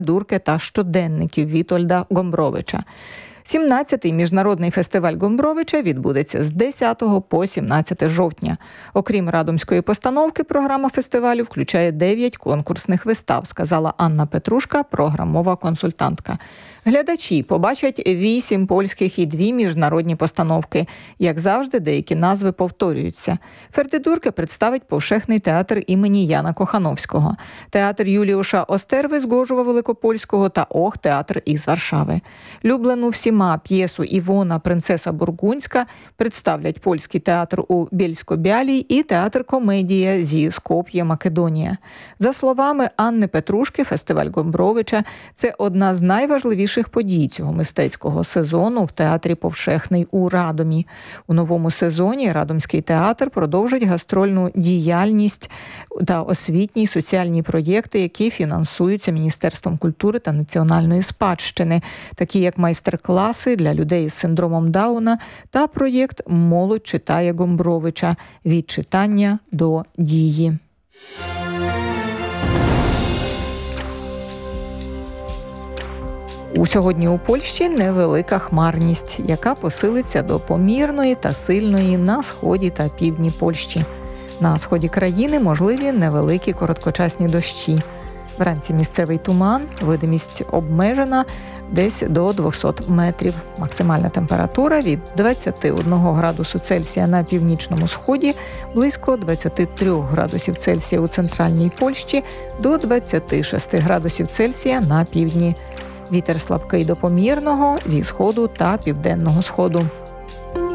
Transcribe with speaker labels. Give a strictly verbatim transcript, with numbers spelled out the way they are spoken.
Speaker 1: Дурки та щоденників Вітольда Гомбровича. сімнадцятий міжнародний фестиваль Гомбровича відбудеться з десятого по сімнадцяте жовтня. Окрім радомської постановки, програма фестивалю включає дев'ять конкурсних вистав, сказала Анна Петрушка, програмова консультантка. Глядачі побачать вісім польських і дві міжнародні постановки. Як завжди, деякі назви повторюються. Фердидурки представить Повшехний театр імені Яна Кохановського, театр Юліуша Остерви з Гожува Великопольського та Ох театр із Варшави. Люблену всіма п'єсу «Івона, принцеса Бургундська» представлять польський театр у Бєльсько-Бялій і театр «Комедія» зі Скоп'є, Македонія. За словами Анни Петрушки, фестиваль Гомбровича – це одна з найважливіших подій цього мистецького сезону в театрі Повшехний у Радомі. У новому сезоні Радомський театр продовжить гастрольну діяльність та освітні й соціальні проєкти, які фінансуються Міністерством культури та національної спадщини, такі як майстер-класи для людей з синдромом Дауна та проєкт «Молодь читає Гомбровича. Від читання до дії». У сьогодні у Польщі невелика хмарність, яка посилиться до помірної та сильної на сході та півдні Польщі. На сході країни можливі невеликі короткочасні дощі. Вранці місцевий туман, видимість обмежена десь до двісті метрів. Максимальна температура від двадцяти одного градусу Цельсія на північному сході, близько двадцяти трьох градусів Цельсія у центральній Польщі до двадцяти шести градусів Цельсія на півдні. Вітер слабкий до помірного зі сходу та південного сходу.